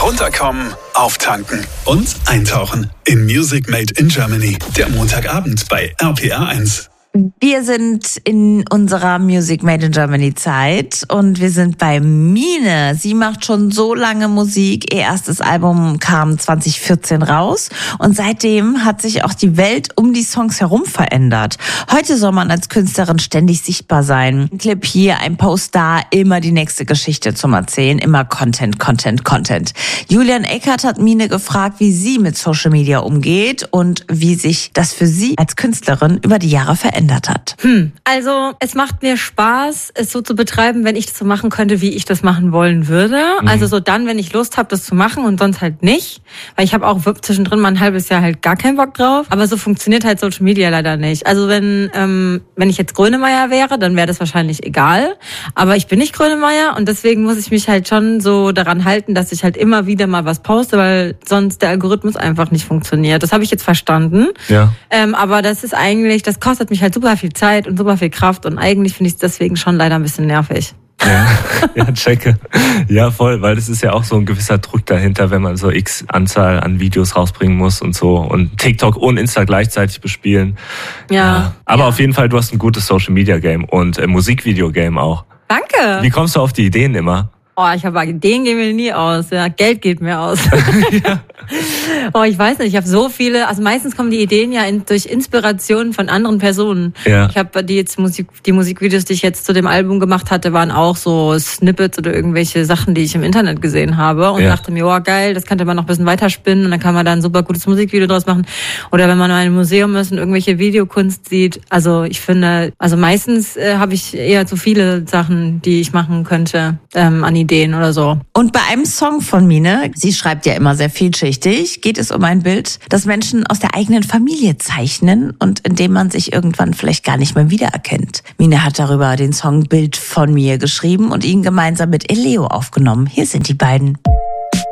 Runterkommen, auftanken und eintauchen in Music Made in Germany. Der Montagabend bei RPR1. Wir sind in unserer Music Made in Germany Zeit und wir sind bei Mine. Sie macht schon so lange Musik. Ihr erstes Album kam 2014 raus und seitdem hat sich auch die Welt um die Songs herum verändert. Heute soll man als Künstlerin ständig sichtbar sein. Ein Clip hier, ein Post da, immer die nächste Geschichte zum Erzählen, immer Content, Content, Content. Julian Eckert hat Mine gefragt, wie sie mit Social Media umgeht und wie sich das für sie als Künstlerin über die Jahre verändert hat. Also es macht mir Spaß, es so zu betreiben, wenn ich das so machen könnte, wie ich das machen wollen würde. Also so dann, wenn ich Lust habe, das zu machen und sonst halt nicht. Weil ich habe auch zwischendrin mal ein halbes Jahr halt gar keinen Bock drauf. Aber so funktioniert halt Social Media leider nicht. Also wenn ich jetzt Grönemeyer wäre, dann wäre das wahrscheinlich egal. Aber ich bin nicht Grönemeyer und deswegen muss ich mich halt schon so daran halten, dass ich halt immer wieder mal was poste, weil sonst der Algorithmus einfach nicht funktioniert. Das habe ich jetzt verstanden. Ja. Aber das ist eigentlich, das kostet mich halt super viel Zeit und super viel Kraft und eigentlich finde ich es deswegen schon leider ein bisschen nervig. Ja, checke. Ja, voll, weil das ist ja auch so ein gewisser Druck dahinter, wenn man so x Anzahl an Videos rausbringen muss und so und TikTok und Insta gleichzeitig bespielen. Ja. Aber auf jeden Fall, du hast ein gutes Social-Media-Game und Musikvideo-Game auch. Danke. Wie kommst du auf die Ideen immer? Oh, ich habe Ideen gehen mir nie aus. Ja, Geld geht mir aus. Ja. Oh, ich weiß nicht, ich habe so viele, also meistens kommen die Ideen ja durch Inspirationen von anderen Personen. Ja. Ich habe die Musikvideos, die ich jetzt zu dem Album gemacht hatte, waren auch so Snippets oder irgendwelche Sachen, die ich im Internet gesehen habe und dachte mir, oh geil, das könnte man noch ein bisschen weiterspinnen und dann kann man da ein super gutes Musikvideo draus machen. Oder wenn man mal in einem Museum ist und irgendwelche Videokunst sieht, also ich finde, also meistens habe ich eher zu viele Sachen, die ich machen könnte, an Ideen oder so. Und bei einem Song von Mine, sie schreibt ja immer sehr vielschichtig, geht es um ein Bild, das Menschen aus der eigenen Familie zeichnen und in dem man sich irgendwann vielleicht gar nicht mehr wiedererkennt. Mine hat darüber den Song Bild von mir geschrieben und ihn gemeinsam mit Eleo aufgenommen. Hier sind die beiden.